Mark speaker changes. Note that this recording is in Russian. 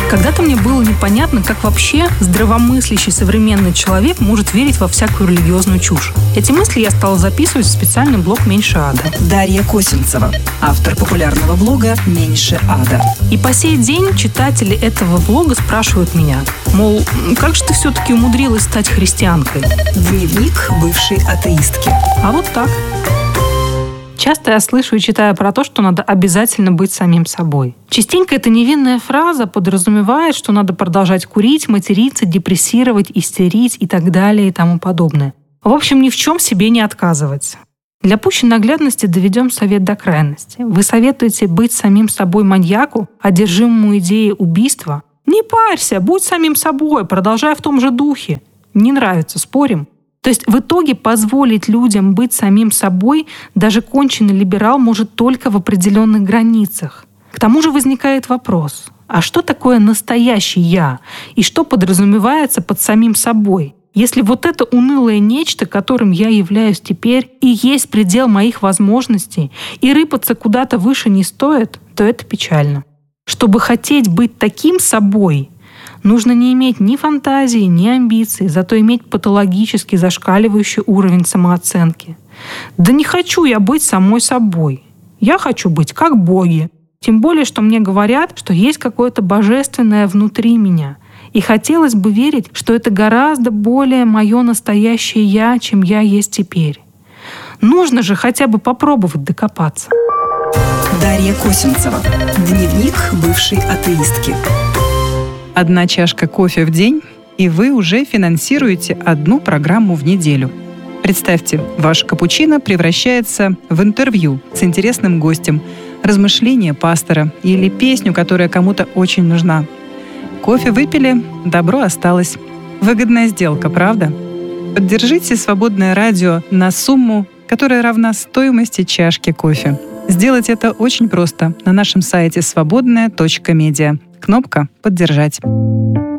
Speaker 1: Когда-то мне было непонятно, как вообще здравомыслящий современный человек может верить во всякую религиозную чушь. Эти мысли я стала записывать в специальный блог «Меньше ада».
Speaker 2: Дарья Косинцева, автор популярного блога «Меньше ада».
Speaker 1: И по сей день читатели этого блога спрашивают меня, мол, как же ты все-таки умудрилась стать христианкой?
Speaker 2: Дневник бывшей атеистки.
Speaker 1: А вот так. Часто я слышу и читаю про то, что надо обязательно быть самим собой. Частенько эта невинная фраза подразумевает, что надо продолжать курить, материться, депрессировать, истерить и так далее и тому подобное. В общем, ни в чем себе не отказывать. Для пущей наглядности доведем совет до крайности. Вы советуете быть самим собой маньяку, одержимому идеей убийства? Не парься, будь самим собой, продолжай в том же духе. Не нравится, спорим? То есть в итоге позволить людям быть самим собой даже конченый либерал может только в определенных границах. К тому же возникает вопрос, а что такое настоящий «я» и что подразумевается под самим собой? Если вот это унылое нечто, которым я являюсь теперь, и есть предел моих возможностей, и рыпаться куда-то выше не стоит, то это печально. Чтобы хотеть быть таким собой, нужно не иметь ни фантазии, ни амбиций, зато иметь патологически зашкаливающий уровень самооценки. Да не хочу я быть самой собой. Я хочу быть как боги. Тем более, что мне говорят, что есть какое-то божественное внутри меня. И хотелось бы верить, что это гораздо более мое настоящее «я», чем я есть теперь. Нужно же хотя бы попробовать докопаться.
Speaker 2: Дарья Косинцева. Дневник бывшей атеистки.
Speaker 3: 1 чашка кофе в день, и вы уже финансируете 1 программу в неделю. Представьте, ваш капучино превращается в интервью с интересным гостем, размышления пастора или песню, которая кому-то очень нужна. Кофе выпили, добро осталось. Выгодная сделка, правда? Поддержите «Свободное радио» на сумму, которая равна стоимости чашки кофе. Сделать это очень просто на нашем сайте свободная.медиа. Кнопка «Поддержать».